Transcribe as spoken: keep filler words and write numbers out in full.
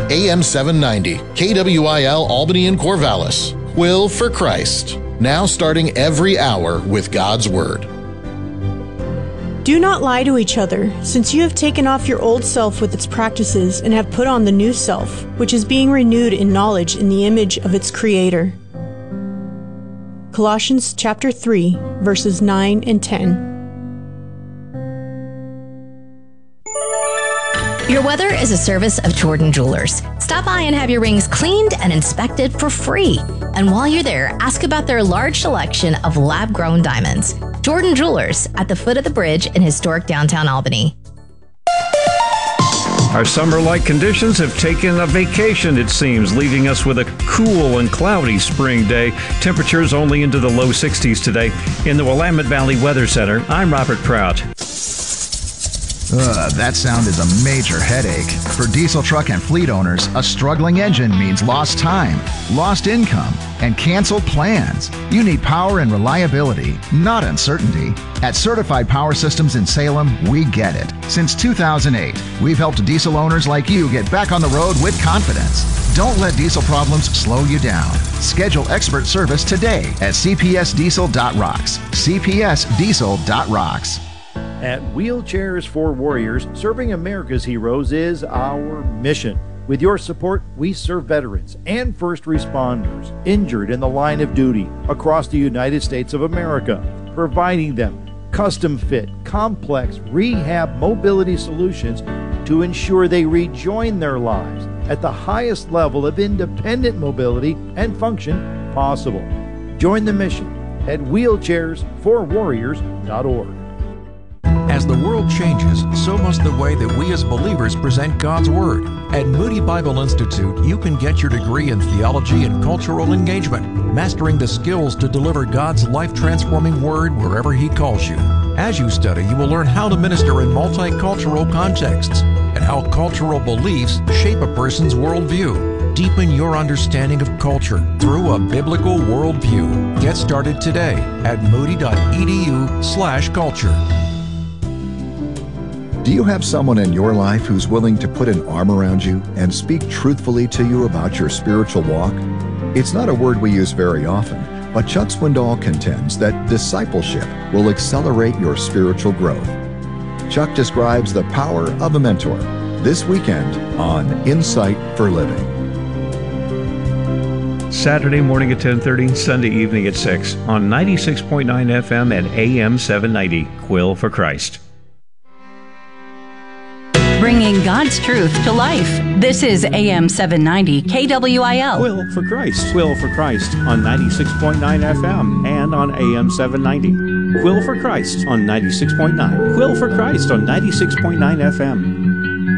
A M seven ninety, K W I L Albany and Corvallis. Quill for Christ. Now starting every hour with God's Word. Do not lie to each other, since you have taken off your old self with its practices and have put on the new self, which is being renewed in knowledge in the image of its Creator. Colossians chapter three, verses nine and ten. Your weather is a service of Jordan Jewelers. Stop by and have your rings cleaned and inspected for free. And while you're there, ask about their large selection of lab-grown diamonds. Jordan Jewelers at the foot of the bridge in historic downtown Albany. Our summer-like conditions have taken a vacation, it seems, leaving us with a cool and cloudy spring day. Temperatures only into the low sixties today. In the Willamette Valley Weather Center, I'm Robert Prout. Ugh, that sound is a major headache. For diesel truck and fleet owners, a struggling engine means lost time, lost income, and canceled plans. You need power and reliability, not uncertainty. At Certified Power Systems in Salem, we get it. Since two thousand eight, we've helped diesel owners like you get back on the road with confidence. Don't let diesel problems slow you down. Schedule expert service today at c p s diesel dot rocks. c p s diesel dot rocks. At Wheelchairs for Warriors, serving America's heroes is our mission. With your support, we serve veterans and first responders injured in the line of duty across the United States of America, providing them custom-fit, complex rehab mobility solutions to ensure they rejoin their lives at the highest level of independent mobility and function possible. Join the mission at wheelchairs for warriors dot org. As the world changes, so must the way that we as believers present God's Word. At Moody Bible Institute, you can get your degree in theology and cultural engagement, mastering the skills to deliver God's life-transforming Word wherever He calls you. As you study, you will learn how to minister in multicultural contexts and how cultural beliefs shape a person's worldview. Deepen your understanding of culture through a biblical worldview. Get started today at moody dot e d u slash culture. Do you have someone in your life who's willing to put an arm around you and speak truthfully to you about your spiritual walk? It's not a word we use very often, but Chuck Swindoll contends that discipleship will accelerate your spiritual growth. Chuck describes the power of a mentor this weekend on Insight for Living. Saturday morning at ten thirty, Sunday evening at six on ninety-six point nine F M and A M seven ninety, Quill for Christ. Bringing God's truth to life. This is A M seven ninety K W I L. Quill for Christ. Quill for Christ on ninety-six point nine F M and on A M seven ninety. Quill for Christ on ninety-six point nine. Quill for Christ on ninety-six point nine F M.